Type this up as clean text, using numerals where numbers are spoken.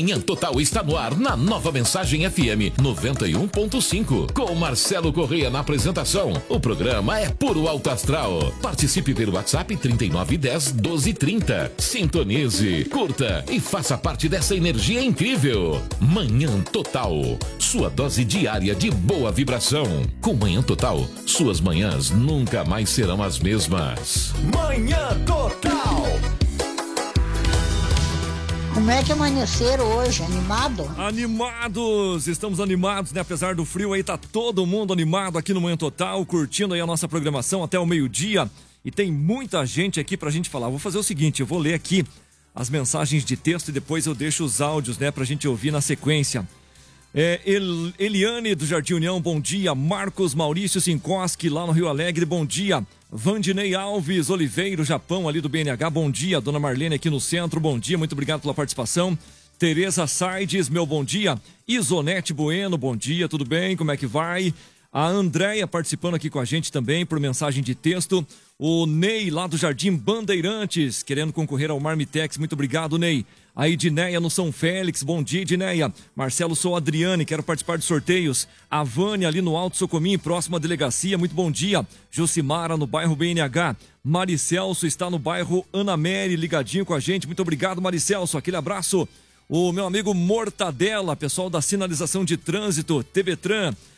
Manhã Total está no ar na Nova Mensagem FM 91.5. Com Marcelo Correia na apresentação. O programa é puro alto astral. Participe pelo WhatsApp 3910-1230. Sintonize, curta e faça parte dessa energia incrível. Manhã Total. Sua dose diária de boa vibração. Com Manhã Total, suas manhãs nunca mais serão as mesmas. Manhã Total. Como é que amanheceram hoje? Animado? Animados! Estamos animados, né? Apesar do frio aí, tá todo mundo animado aqui no Manhã Total, curtindo aí a nossa programação até o meio-dia. E tem muita gente aqui pra gente falar. Vou fazer o seguinte, eu vou ler aqui as mensagens de texto e depois eu deixo os áudios, né? Pra gente ouvir na sequência. Eliane do Jardim União, bom dia. Marcos Maurício Sinkoski, lá no Rio Alegre, bom dia. Vandinei Alves Oliveira, Japão, ali do BNH, bom dia. Dona Marlene aqui no centro, bom dia, muito obrigado pela participação. Tereza Saides, meu bom dia. Isonete Bueno, bom dia, tudo bem? Como é que vai? A Andréia participando aqui com a gente também por mensagem de texto. O Ney lá do Jardim Bandeirantes, querendo concorrer ao Marmitex, muito obrigado, Ney. A Edneia no São Félix, bom dia, Edneia. Marcelo, sou Adriane, quero participar de sorteios. A Vânia ali no Alto Socomim, próxima delegacia, muito bom dia. Josimara no bairro BNH. Maricelso está no bairro Ana Mary, ligadinho com a gente, muito obrigado, Maricelso, aquele abraço. O meu amigo Mortadela, pessoal da sinalização de trânsito, TBTran.